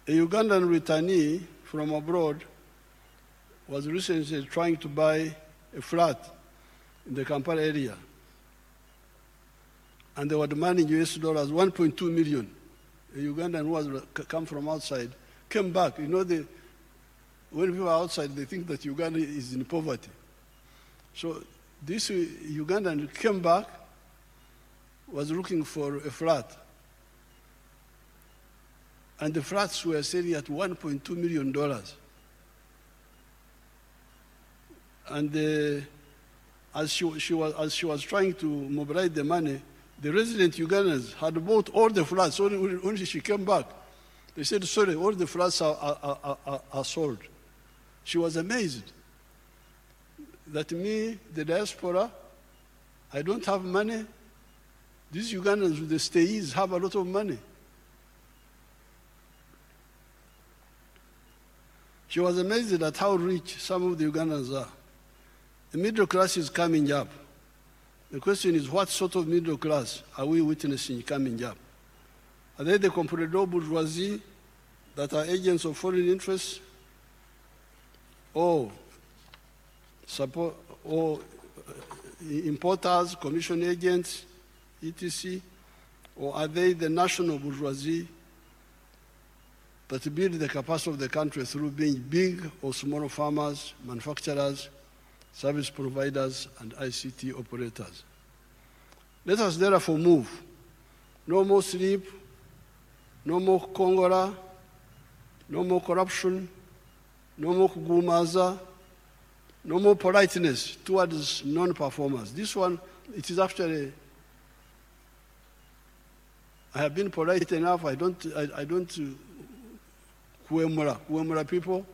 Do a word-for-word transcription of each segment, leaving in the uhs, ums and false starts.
A Ugandan returnee from abroad was recently trying to buy a flat in the Kampala area. And they were demanding U S dollars one point two million. A Ugandan who was come from outside came back. You know, the, when people are outside, they think that Uganda is in poverty. So this Ugandan came back, was looking for a flat. And the flats were selling at one point two million dollars. And uh, as, she, she was, as she was trying to mobilize the money, the resident Ugandans had bought all the flats. Only when she came back, they said, sorry, all the flats are, are, are, are, are sold. She was amazed that me, the diaspora, I don't have money. These Ugandans, the stayees, have a lot of money. She was amazed at how rich some of the Ugandans are. The middle class is coming up. The question is, what sort of middle class are we witnessing coming up? Are they the comprador bourgeoisie that are agents of foreign interests, or support, or importers, commission agents, et cetera? Or are they the national bourgeoisie that build the capacity of the country through being big or small farmers, manufacturers, service providers, and I C T operators? Let us therefore move. No more sleep, no more Congola, no more corruption, no more kugumaza, no more politeness towards non-performers. This one, it is actually, I have been polite enough, I don't, I, I don't kuemura, kuemura people.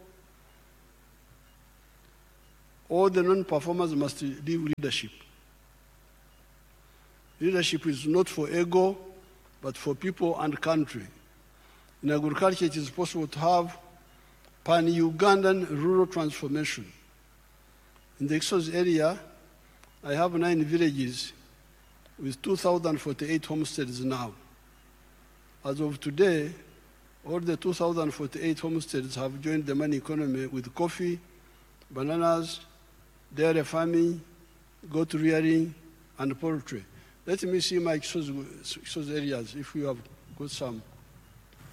All the non-performers must leave leadership. Leadership is not for ego, but for people and country. In agriculture, it is possible to have pan-Ugandan rural transformation. In the Ixos area, I have nine villages with two thousand forty-eight homesteads now. As of today, all the two thousand forty-eight homesteads have joined the money economy with coffee, bananas, dairy farming, goat rearing, and poultry. Let me see my Ixos areas, if you have got some.